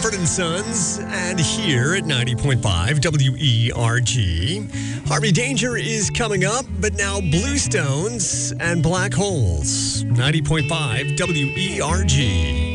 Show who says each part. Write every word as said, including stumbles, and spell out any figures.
Speaker 1: Mumford and Sons, and here at ninety point five W E R G. Harvey Danger is coming up, but now Bluestones and Black Holes. ninety point five W E R G.